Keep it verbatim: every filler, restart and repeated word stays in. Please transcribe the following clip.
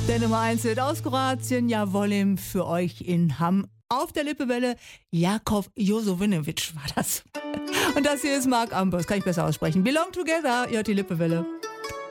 Der Nummer eins Hit aus Kroatien, ja, Volim für euch in Hamm. Auf der Lippewelle, Jakov Josovinovic war das. Und das hier ist Mark Ambros, kann ich besser aussprechen. Belong Together, ihr hört die Lippewelle.